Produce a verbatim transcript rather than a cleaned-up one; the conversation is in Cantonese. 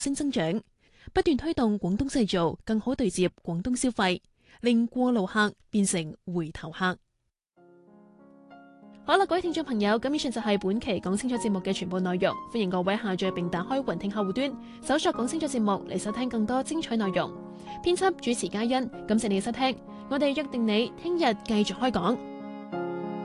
升增長，不斷推動廣東製造更好對接廣東消費，令過路客變成回頭客。好啦，各位聽眾朋友，咁以上就係本期講清楚節目嘅全部內容。歡迎各位下載並打開雲聽客戶端，搜索講清楚節目嚟收聽更多精彩內容。編輯主持嘉欣，感謝你嘅收聽，我哋約定你聽日繼續開講。